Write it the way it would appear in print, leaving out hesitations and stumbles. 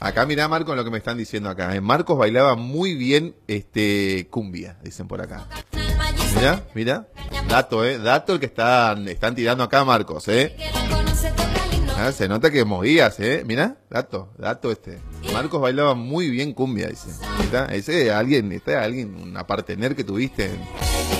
Acá mirá, Marcos, lo que me están diciendo acá. Marcos bailaba muy bien cumbia, dicen por acá. Mirá, mirá. Dato, dato el que están tirando acá, Marcos, se nota que movías, mirá, dato Marcos bailaba muy bien cumbia, dice. Ese alguien, una partener que tuviste